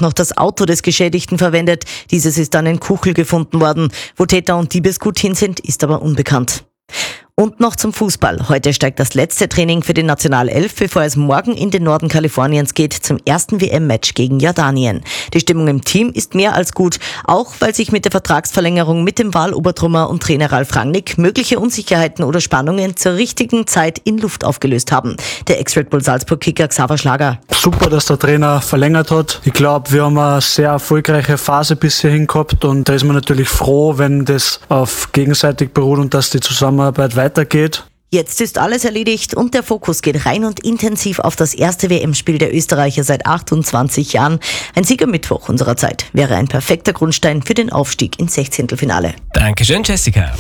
noch das Auto des Geschädigten verwendet. Dieses ist dann in Kuchel gefunden worden. Wo Täter und Diebesgut hin sind, ist aber unbekannt. Und noch zum Fußball. Heute steigt das letzte Training für die Nationalelf, bevor es morgen in den Norden Kaliforniens geht zum ersten WM-Match gegen Jordanien. Die Stimmung im Team ist mehr als gut, auch weil sich mit der Vertragsverlängerung mit dem Wahlobertrummer und Trainer Ralf Rangnick mögliche Unsicherheiten oder Spannungen zur richtigen Zeit in Luft aufgelöst haben. Der Ex-Red Bull Salzburg-Kicker Xaver Schlager. Super, dass der Trainer verlängert hat. Ich glaube, wir haben eine sehr erfolgreiche Phase bis hierhin gehabt und da ist man natürlich froh, wenn das auf gegenseitig beruht und dass die Zusammenarbeit weitergeht. Jetzt ist alles erledigt und der Fokus geht rein und intensiv auf das erste WM-Spiel der Österreicher seit 28 Jahren. Ein Sieg am Mittwoch unserer Zeit wäre ein perfekter Grundstein für den Aufstieg ins 16. Dankeschön, Jessica.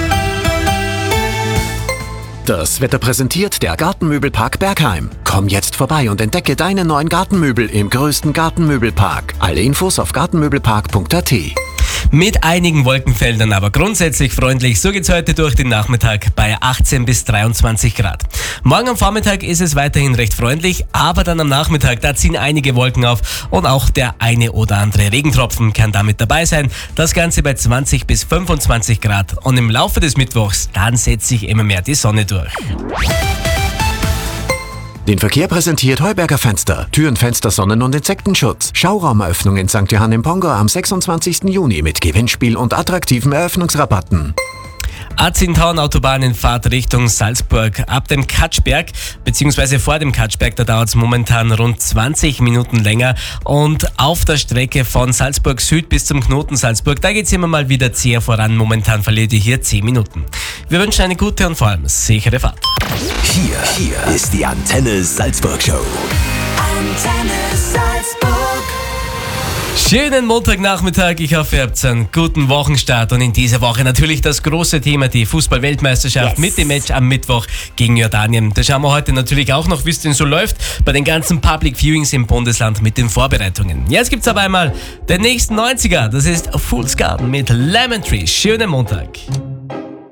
Das Wetter präsentiert der Gartenmöbelpark Bergheim. Komm jetzt vorbei und entdecke deine neuen Gartenmöbel im größten Gartenmöbelpark. Alle Infos auf gartenmöbelpark.at. Mit einigen Wolkenfeldern, aber grundsätzlich freundlich. So geht's heute durch den Nachmittag bei 18 bis 23 Grad. Morgen am Vormittag ist es weiterhin recht freundlich, aber dann am Nachmittag, da ziehen einige Wolken auf und auch der eine oder andere Regentropfen kann damit dabei sein. Das Ganze bei 20 bis 25 Grad und im Laufe des Mittwochs, dann setzt sich immer mehr die Sonne durch. Den Verkehr präsentiert Heuberger Fenster. Türen, Fenster, Sonnen- und Insektenschutz. Schauraumeröffnung in St. Johann im Pongo am 26. Juni mit Gewinnspiel und attraktiven Eröffnungsrabatten. A10 Autobahn in Fahrt Richtung Salzburg. Ab dem Katschberg, beziehungsweise vor dem Katschberg, da dauert es momentan rund 20 Minuten länger. Und auf der Strecke von Salzburg Süd bis zum Knoten Salzburg, da geht es immer mal wieder zäh voran. Momentan verliert ihr hier 10 Minuten. Wir wünschen eine gute und vor allem sichere Fahrt. Hier ist die Antenne Salzburg Show. Antenne Salzburg. Schönen Montagnachmittag, ich hoffe, ihr habt einen guten Wochenstart und in dieser Woche natürlich das große Thema, die Fußball-Weltmeisterschaft mit dem Match am Mittwoch gegen Jordanien. Da schauen wir heute natürlich auch noch, wie es denn so läuft bei den ganzen Public Viewings im Bundesland mit den Vorbereitungen. Jetzt gibt's aber einmal den nächsten 90er, das ist Fool's Garden mit Lemon Tree. Schönen Montag.